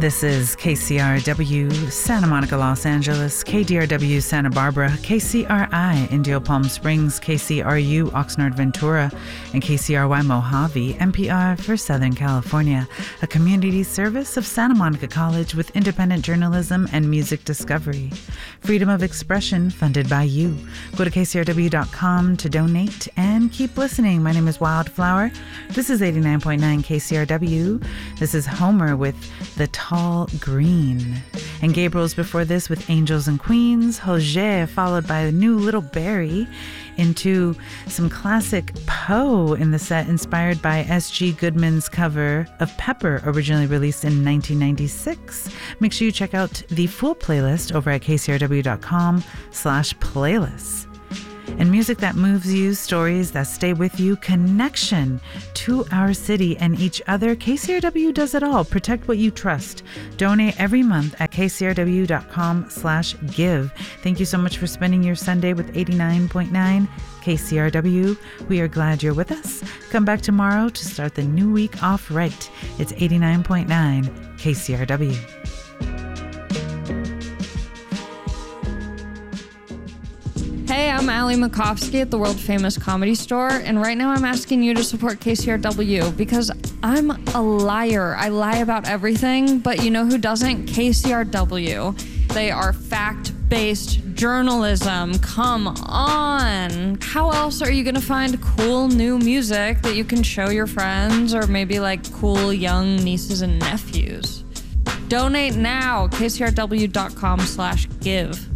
This is KCRW, Santa Monica, Los Angeles, KDRW, Santa Barbara, KCRI, Indio Palm Springs, KCRU, Oxnard, Ventura, and KCRY, Mojave, NPR for Southern California, a community service of Santa Monica College with independent journalism and music discovery. Freedom of expression funded by you. Go to KCRW.com to donate and keep listening. My name is Wildflower. This is 89.9 KCRW. This is Homer with The Tall Green. And Gabriel's before this with Angels and Queens. Roger, followed by the new Little Barry, into some classic Poe in the set inspired by S.G. Goodman's cover of Pepper, originally released in 1996. Make sure you check out the full playlist over at kcrw.com/playlists. And music that moves you, stories that stay with you, connection to our city and each other. KCRW does it all. Protect what you trust. Donate every month at kcrw.com/give. Thank you so much for spending your Sunday with 89.9 KCRW. We are glad you're with us. Come back tomorrow to start the new week off right. It's 89.9 KCRW. Hey, I'm Allie Makovsky at the world famous Comedy Store, and right now I'm asking you to support KCRW because I'm a liar. I lie about everything, but you know who doesn't? KCRW. They are fact-based journalism. Come on. How else are you going to find cool new music that you can show your friends or maybe like cool young nieces and nephews? Donate now, kcrw.com/give.